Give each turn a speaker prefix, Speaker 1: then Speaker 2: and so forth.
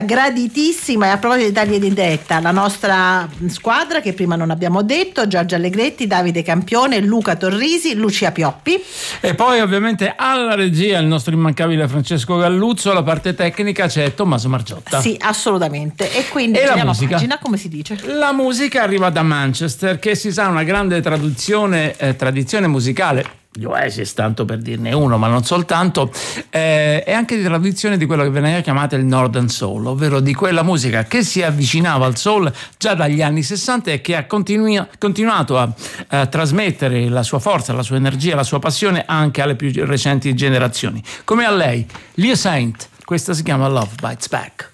Speaker 1: Graditissima. E a proposito di tagli di diretta, la nostra squadra che prima non abbiamo detto: Giorgio Allegretti, Davide Campione, Luca Torrisi, Lucia Pioppi,
Speaker 2: e poi ovviamente alla regia il nostro immancabile Francesco Galluzzo. Alla parte tecnica c'è Tommaso Margiotta.
Speaker 1: Sì, assolutamente. E quindi
Speaker 2: e la
Speaker 1: musica? Pagina, come si dice?
Speaker 2: La musica arriva da Manchester, che si sa una grande tradizione musicale, gli Oasis, tanto per dirne uno, ma non soltanto, e anche di tradizione di quello che veniva chiamata il Northern Soul, ovvero di quella musica che si avvicinava al soul già dagli anni 60 e che ha continuato a trasmettere la sua forza, la sua energia, la sua passione anche alle più recenti generazioni. Come a lei, Lia Saint, questa si chiama Love Bites Back.